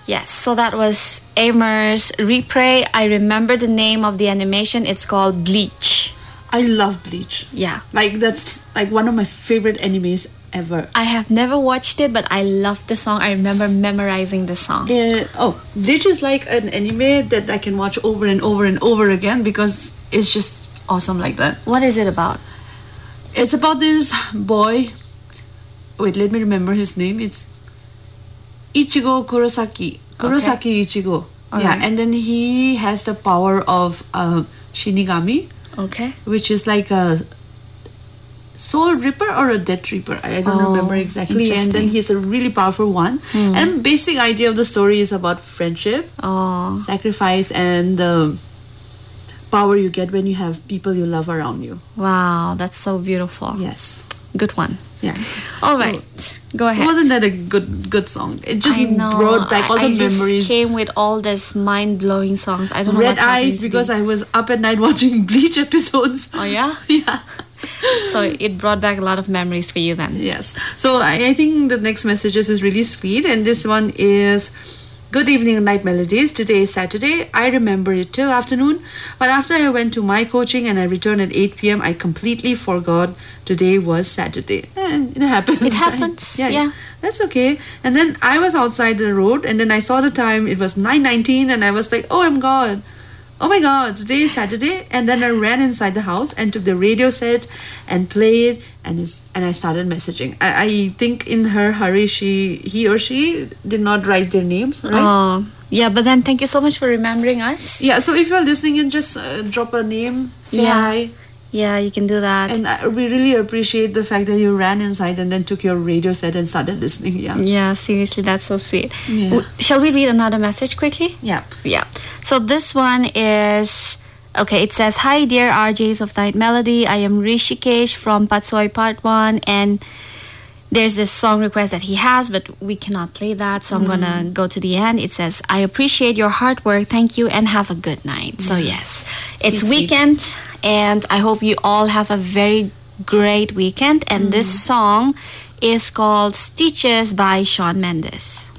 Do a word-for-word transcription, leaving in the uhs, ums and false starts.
Yes, so that was Amer's Repray. I remember the name of the animation. It's called Bleach. I love Bleach. Yeah. Like, that's like one of my favorite animes ever. I have never watched it, but I love the song. I remember memorizing the song. Uh, oh, Bleach is like an anime that I can watch over and over and over again because it's just awesome like that. What is it about? It's about this boy. Wait, let me remember his name. It's Ichigo Kurosaki. Kurosaki okay. Ichigo. All yeah, right. And then he has the power of uh, Shinigami. Okay. Which is like a soul ripper or a death reaper. I don't oh, remember exactly. And then he's a really powerful one. Hmm. And basic idea of the story is about friendship, oh. sacrifice, and the power you get when you have people you love around you. Wow, that's so beautiful. Yes. Good one. Yeah. All right. So, go ahead. Wasn't that a good good song? It just I know. brought back all I, the I just memories. Came with all this mind-blowing songs. I don't know Red what's eyes because I was up at night watching Bleach episodes. Oh yeah? Yeah. So it brought back a lot of memories for you then. Yes. So I, I think the next messages is really sweet, and this one is: good evening, Night Melodies. Today is Saturday. I remember it till afternoon, but after I went to my coaching and I returned at eight p.m., I completely forgot today was Saturday. And it happens. It happens. Right? Yeah, yeah. yeah. That's okay. And then I was outside the road, and then I saw the time. It was nine nineteen, and I was like, oh, I'm God. Oh my God, today is Saturday. And then I ran inside the house and took the radio set and played, and is and I started messaging. I, I think in her hurry, she he or she did not write their names, right? Oh, yeah, but then thank you so much for remembering us. Yeah, so if you're listening in, just uh, drop a name, say yeah. hi. Yeah, you can do that. And uh, we really appreciate the fact that you ran inside and then took your radio set and started listening. Yeah. Yeah, seriously, that's so sweet. Yeah. W- shall we read another message quickly? Yeah. Yeah. So this one is... Okay, it says, hi, dear R Js of Night Melody. I am Rishikesh from Patsoi Part one, and there's this song request that he has, but we cannot play that, so I'm mm. gonna go to the end. It says, I appreciate your hard work. Thank you, and have a good night. Yeah. So yes, sweet, it's weekend, sweet. And I hope you all have a very great weekend. And mm. this song is called Stitches by Shawn Mendes.